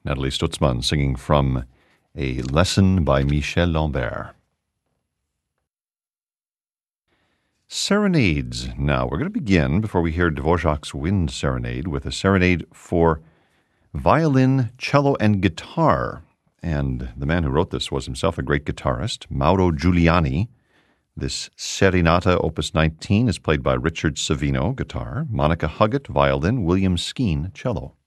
Nathalie Stutzmann singing from A Lesson by Michel Lambert. Serenades. Now, we're going to begin, before we hear Dvorak's Wind Serenade, with a serenade for violin, cello, and guitar. And the man who wrote this was himself a great guitarist, Mauro Giuliani. This Serenata, Opus 19, is played by Richard Savino, guitar, Monica Huggett, violin, William Skeen, cello.